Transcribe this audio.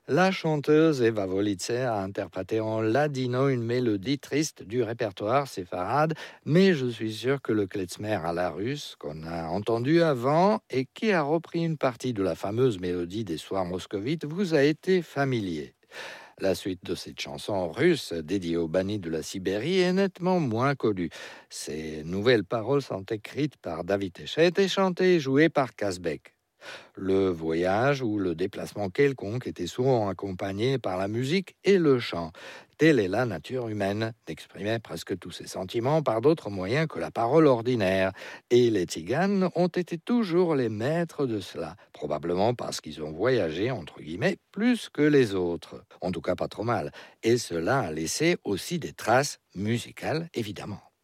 La chanteuse Eva Volitzer a interprété en ladino une mélodie triste du répertoire séfarade, mais je suis sûr que le klezmer à la russe, qu'on a entendu avant et qui a repris une partie de la fameuse mélodie des soirs moscovites, vous a été familier. La suite de cette chanson russe dédiée aux bannis de la Sibérie est nettement moins connue. Ces nouvelles paroles sont écrites par David Echet et chantées et jouées par Kazbek. Le voyage ou le déplacement quelconque était souvent accompagné par la musique et le chant. Telle est la nature humaine, d'exprimer presque tous ses sentiments par d'autres moyens que la parole ordinaire. Et les tziganes ont été toujours les maîtres de cela, probablement parce qu'ils ont voyagé, entre guillemets, plus que les autres. En tout cas, pas trop mal. Et cela a laissé aussi des traces musicales, évidemment.